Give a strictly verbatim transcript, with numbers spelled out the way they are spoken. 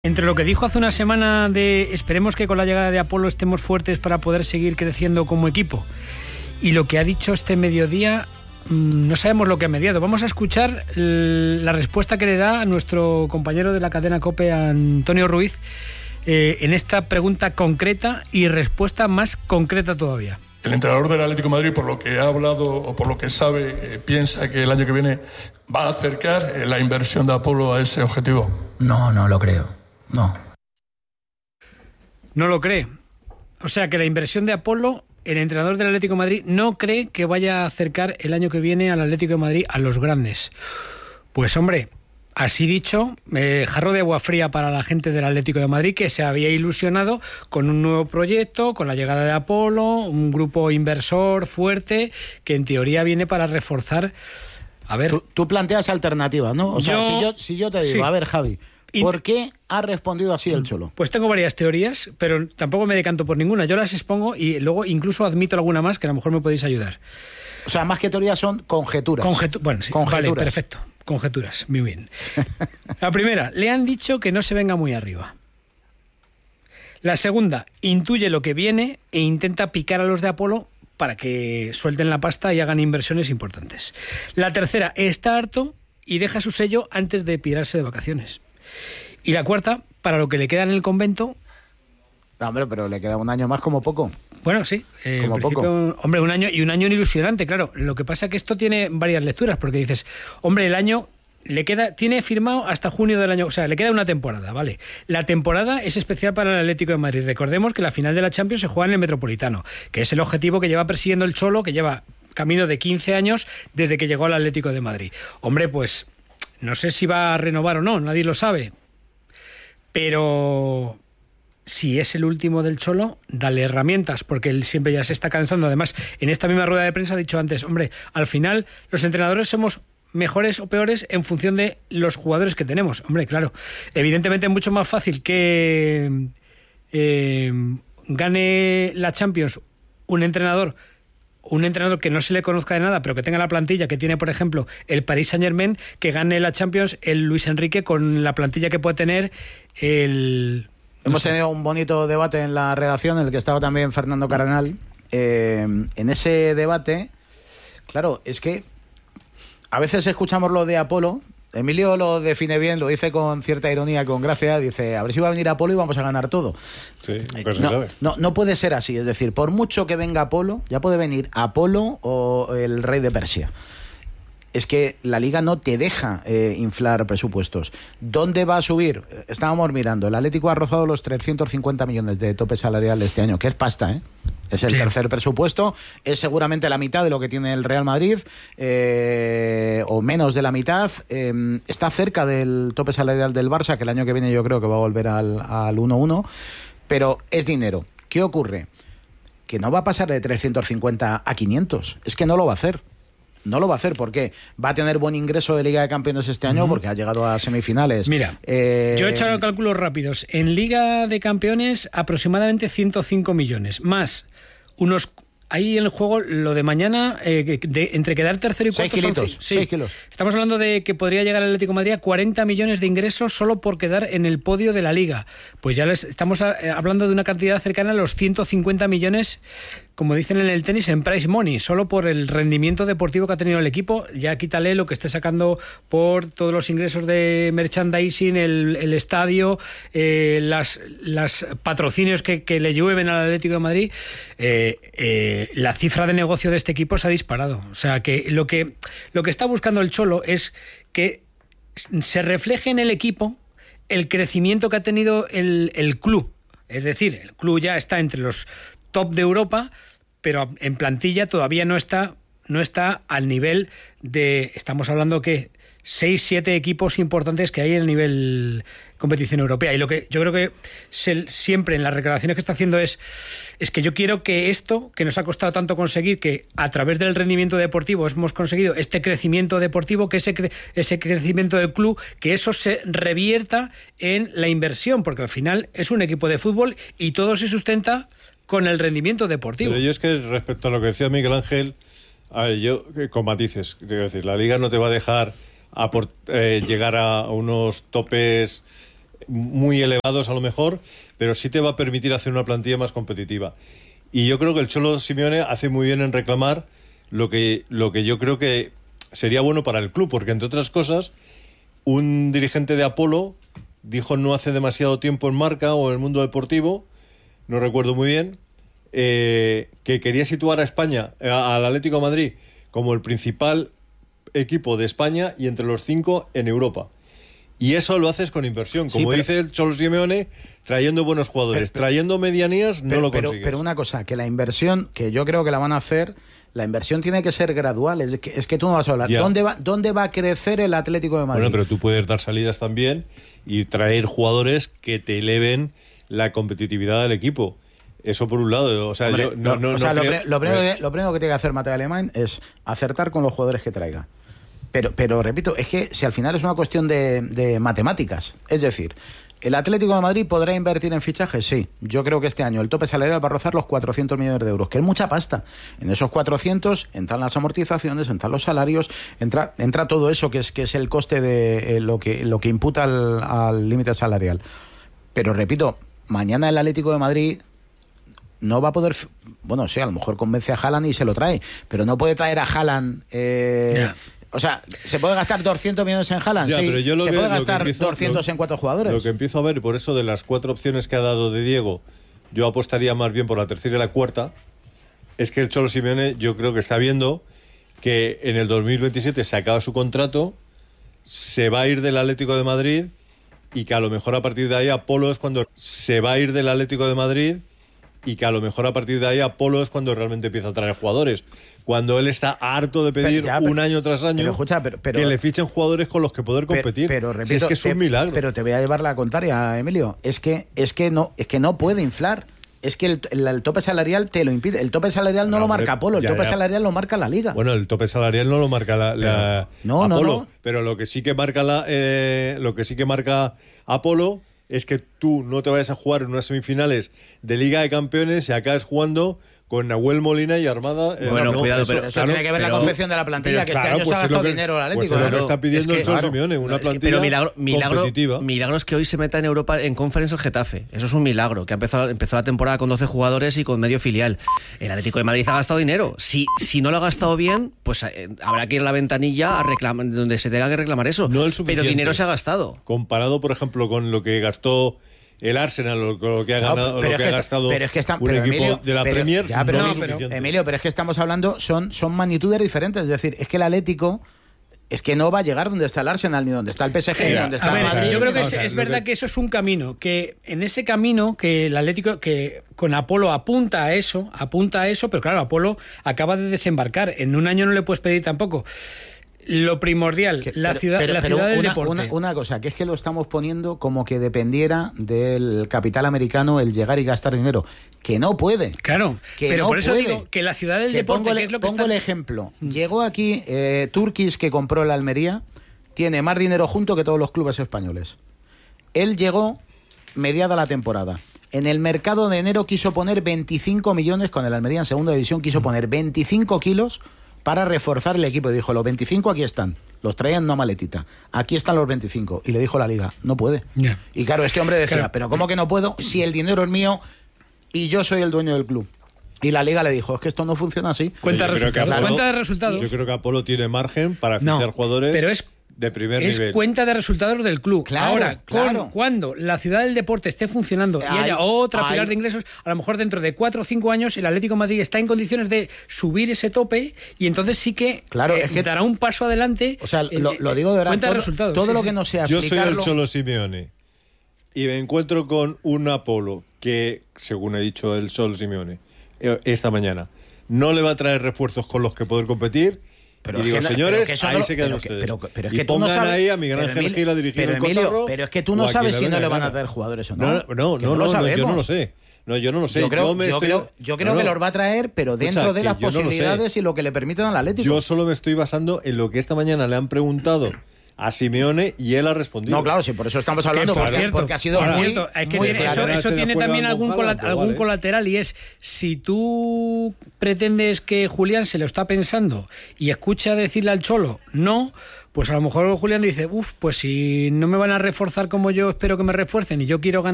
Entre lo que dijo hace una semana de esperemos que con la llegada de Apolo estemos fuertes para poder seguir creciendo como equipo y lo que ha dicho este mediodía, no sabemos lo que ha mediado. Vamos a escuchar la respuesta que le da a nuestro compañero de la cadena COPE, Antonio Ruiz, eh, en esta pregunta concreta y respuesta más concreta todavía. El entrenador del Atlético de Madrid, por lo que ha hablado o por lo que sabe, eh, piensa que el año que viene va a acercar eh, la inversión de Apolo a ese objetivo. No, no lo creo. No. No lo cree. O sea que la inversión de Apolo, el entrenador del Atlético de Madrid, no cree que vaya a acercar el año que viene al Atlético de Madrid a los grandes. Pues hombre, así dicho, eh, jarro de agua fría para la gente del Atlético de Madrid, que se había ilusionado con un nuevo proyecto, con la llegada de Apolo, un grupo inversor fuerte que en teoría viene para reforzar. A ver, tú, tú planteas alternativas, ¿no? O sea, yo, si yo, si yo te digo, sí. a ver, Javi, ¿por qué ha respondido así el Cholo? Pues tengo varias teorías, pero tampoco me decanto por ninguna. Yo las expongo y luego incluso admito alguna más que a lo mejor me podéis ayudar. O sea, más que teorías son conjeturas. Conjetu- bueno, sí, conjeturas. Vale, perfecto. Conjeturas, muy bien. La primera, le han dicho que no se venga muy arriba. La segunda, intuye lo que viene e intenta picar a los de Apolo para que suelten la pasta y hagan inversiones importantes. La tercera, está harto y deja su sello antes de pirarse de vacaciones. Y la cuarta, para lo que le queda en el convento... No, hombre, pero le queda un año más como poco. Bueno, sí. Eh, como en principio, poco. Hombre, un año y un año ilusionante, claro. Lo que pasa es que esto tiene varias lecturas, porque dices, hombre, el año le queda, tiene firmado hasta junio del año, o sea, le queda una temporada, ¿vale? La temporada es especial para el Atlético de Madrid. Recordemos que la final de la Champions se juega en el Metropolitano, que es el objetivo que lleva persiguiendo el Cholo, que lleva camino de quince años desde que llegó al Atlético de Madrid. Hombre, pues no sé si va a renovar o no, nadie lo sabe. Pero si es el último del Cholo, dale herramientas, porque él siempre ya se está cansando. Además, en esta misma rueda de prensa ha dicho antes, hombre, al final los entrenadores somos mejores o peores en función de los jugadores que tenemos. Hombre, claro, evidentemente es mucho más fácil que eh, gane la Champions un entrenador un entrenador que no se le conozca de nada, pero que tenga la plantilla que tiene, por ejemplo, el Paris Saint-Germain, que gane la Champions el Luis Enrique con la plantilla que puede tener el... No Hemos sé. tenido un bonito debate en la redacción, en el que estaba también Fernando Cardenal. Eh, en ese debate, claro, es que a veces escuchamos lo de Apolo. Emilio lo define bien, lo dice con cierta ironía, con gracia, dice, a ver si va a venir Apolo y vamos a ganar todo. Sí, pues no, se sabe. no, no puede ser así, es decir, por mucho que venga Apolo, ya puede venir Apolo o el rey de Persia. Es que la Liga no te deja eh, inflar presupuestos. ¿Dónde va a subir? Estábamos mirando, el Atlético ha rozado los trescientos cincuenta millones de tope salarial este año, que es pasta, ¿eh? Es el sí. tercer presupuesto, es seguramente la mitad de lo que tiene el Real Madrid, eh, o menos de la mitad. Eh, está cerca del tope salarial del Barça, que el año que viene yo creo que va a volver al, al uno uno, pero es dinero. ¿Qué ocurre? Que no va a pasar de trescientos cincuenta a quinientos, es que no lo va a hacer. No lo va a hacer porque va a tener buen ingreso de Liga de Campeones este año, uh-huh. porque ha llegado a semifinales. Mira, eh... yo he echado cálculos rápidos. En Liga de Campeones aproximadamente ciento cinco millones, más unos... Ahí en el juego, lo de mañana, eh, de, entre quedar tercero y cuarto... Seis kilitos, son, sí, seis kilos. Estamos hablando de que podría llegar el Atlético de Madrid a cuarenta millones de ingresos solo por quedar en el podio de la Liga. Pues ya les estamos a, hablando de una cantidad cercana a los ciento cincuenta millones, como dicen en el tenis, en prize money, solo por el rendimiento deportivo que ha tenido el equipo. Ya quítale lo que esté sacando por todos los ingresos de merchandising, el, el estadio, eh, las, las patrocinios que, que le llueven al Atlético de Madrid. Eh, eh, la cifra de negocio de este equipo se ha disparado. O sea, que lo que lo que está buscando el Cholo es que se refleje en el equipo el crecimiento que ha tenido el, el club. Es decir, el club ya está entre los top de Europa, pero en plantilla todavía no está, no está al nivel de... Estamos hablando que seis, siete equipos importantes que hay en el nivel competición europea. Y lo que yo creo que se, siempre en las declaraciones que está haciendo es, es que yo quiero que esto, que nos ha costado tanto conseguir, que a través del rendimiento deportivo hemos conseguido este crecimiento deportivo, que ese, cre, ese crecimiento del club, que eso se revierta en la inversión, porque al final es un equipo de fútbol y todo se sustenta con el rendimiento deportivo. Pero yo es que respecto a lo que decía Miguel Ángel, a ver, yo con matices, quiero decir, la Liga no te va a dejar a por, eh, llegar a unos topes muy elevados a lo mejor, pero sí te va a permitir hacer una plantilla más competitiva. Y yo creo que el Cholo Simeone hace muy bien en reclamar lo que, lo que yo creo que sería bueno para el club, porque entre otras cosas, un dirigente de Apolo dijo no hace demasiado tiempo en Marca o en el Mundo Deportivo, no recuerdo muy bien, eh, que quería situar a España, a, al Atlético de Madrid, como el principal equipo de España y entre los cinco en Europa. Y eso lo haces con inversión, como sí, pero, dice el Cholo Simeone, trayendo buenos jugadores, pero, trayendo medianías, pero, no lo pero, consigues. Pero una cosa, que la inversión, que yo creo que la van a hacer, la inversión tiene que ser gradual. Es que, es que tú no vas a hablar. ¿Dónde va, ¿Dónde va a crecer el Atlético de Madrid? Bueno, pero tú puedes dar salidas también y traer jugadores que te eleven la competitividad del equipo. Eso por un lado. O sea, Hombre, yo no, no, o sea no lo, creo... pre, lo, primero que, lo primero que tiene que hacer Mateo Alemán es acertar con los jugadores que traiga. Pero, pero repito, es que si al final es una cuestión de, de matemáticas, es decir, ¿el Atlético de Madrid podrá invertir en fichajes? Sí. Yo creo que este año el tope salarial va a rozar los cuatrocientos millones de euros, que es mucha pasta. En esos cuatrocientos entran las amortizaciones, entran los salarios, entra, entra todo eso que es, que es el coste de eh, lo, que, lo que imputa al, al límite salarial. Pero repito, mañana el Atlético de Madrid no va a poder... Bueno, sí, a lo mejor convence a Haaland y se lo trae, pero no puede traer a Haaland... Eh, yeah. O sea, ¿se puede gastar doscientos millones en Haaland? Ya, sí. Pero yo lo ¿Se que, puede lo gastar empiezo, doscientos lo, en cuatro jugadores? Lo que empiezo a ver, por eso de las cuatro opciones que ha dado de Diego, yo apostaría más bien por la tercera y la cuarta, es que el Cholo Simeone yo creo que está viendo que en el dos mil veintisiete se acaba su contrato, se va a ir del Atlético de Madrid y que a lo mejor a partir de ahí Apolo es cuando se va a ir del Atlético de Madrid y que a lo mejor a partir de ahí Apolo es cuando realmente empieza a traer jugadores. Cuando él está harto de pedir ya, pero, un año tras año pero, escucha, pero, pero, que le fichen jugadores con los que poder competir. Pero, pero repito, si es que es un te, milagro. Pero te voy a llevar la contraria, Emilio. Es que, es que no, es que no puede inflar. Es que el, el, el tope salarial te lo impide. El tope salarial no, no lo hombre, marca Apolo, el ya, tope ya. salarial lo marca la Liga. Bueno, el tope salarial no lo marca la, pero, la no, Apolo, no, no. pero lo que sí que marca la, eh, lo que sí que marca Apolo es que tú no te vayas a jugar en unas semifinales de Liga de Campeones y acabes jugando con Nahuel Molina y Armada. Eh, bueno, no, cuidado, eso, pero eso claro, tiene que ver pero, la confección de la plantilla, pero, que este claro, año pues se ha gastado dinero el Atlético. Pues es lo claro. que está pidiendo es que, el Cholo claro, Simeone, una plantilla pero milagro, milagro, competitiva. Milagro es que hoy se meta en Europa en Conference el Getafe. Eso es un milagro, que ha empezado, empezó la temporada con doce jugadores y con medio filial. El Atlético de Madrid ha gastado dinero. Si, si no lo ha gastado bien, pues eh, habrá que ir a la ventanilla a reclamar, donde se tenga que reclamar eso. No el pero dinero se ha gastado. Comparado, por ejemplo, con lo que gastó el Arsenal, lo, lo que ha ganado, no, lo que, que ha gastado pero es que está, un pero equipo Emilio, de la pero, Premier, ya, pero, no no, es pero, suficiente. Emilio, pero es que estamos hablando, son, son magnitudes diferentes. Es decir, es que el Atlético es que no va a llegar donde está el Arsenal, ni donde está el P S G, ni donde está a el ver, Madrid. Yo creo que es, o sea, es verdad que... que eso es un camino, que en ese camino que el Atlético, que con Apolo apunta a eso, apunta a eso, pero claro, Apolo acaba de desembarcar. En un año no le puedes pedir tampoco. Lo primordial, que, la pero, ciudad, pero, la pero ciudad del una, deporte. Una, una cosa, que es que lo estamos poniendo como que dependiera del capital americano el llegar y gastar dinero. Que no puede. Claro, que pero no por eso puede. digo que la ciudad del que deporte, pongo, que es lo que pongo está... el ejemplo. Mm. Llegó aquí eh, Turquís, que compró la Almería, tiene más dinero junto que todos los clubes españoles. Él llegó mediada la temporada. En el mercado de enero quiso poner veinticinco millones, con el Almería en segunda división quiso poner veinticinco kilos para reforzar el equipo. Y dijo, los veinticinco aquí están. Los traían en una maletita. Aquí están los veinticinco. Y le dijo la Liga, no puede. Yeah. Y claro, este hombre decía, claro. pero ¿cómo que no puedo si el dinero es mío y yo soy el dueño del club? Y la Liga le dijo, es que esto no funciona así. Cuenta, resultados. Apolo, cuenta de resultados. Yo creo que Apolo tiene margen para fichar no, jugadores pero es, de primer es nivel. Es cuenta de resultados del club. Claro, Ahora, claro. Con, cuando la ciudad del deporte esté funcionando ay, y haya otra ay. pilar de ingresos, a lo mejor dentro de cuatro o cinco años el Atlético de Madrid está en condiciones de subir ese tope y entonces sí que, claro, eh, es que dará un paso adelante. O sea, lo, lo digo de verdad. Cuenta todo, de resultados. Todo sí, lo sí. que no sea Yo explicarlo... soy el Cholo Simeone y me encuentro con un Apolo que, según ha dicho el Cholo Simeone esta mañana, no le va a traer refuerzos con los que poder competir. Pero y digo, que no, señores, que ahí no, se quedan pero ustedes. Que, pero, pero es y que tú pongan no sabes, ahí a Miguel Ángel Gil a dirigir pero el Emilio, cotarro. Pero es que tú no sabes si no le van a traer jugadores o no. No, no, no, no, no, yo no lo sé. No, yo no lo sé. Yo creo, yo me yo estoy... creo, yo creo no, que no. los va a traer, pero dentro Escucha, de las posibilidades no y lo que le permitan al Atlético. Yo solo me estoy basando en lo que esta mañana le han preguntado a Simeone y él ha respondido. No, claro, sí, por eso estamos hablando, por porque, cierto, porque ha sido por muy, cierto, es que muy tiene, claro. eso, eso tiene también algún, cola, algún vale. colateral y es, si tú pretendes que Julián se lo está pensando y escucha decirle al Cholo, no, pues a lo mejor Julián dice, uff, pues si no me van a reforzar como yo espero que me refuercen y yo quiero ganar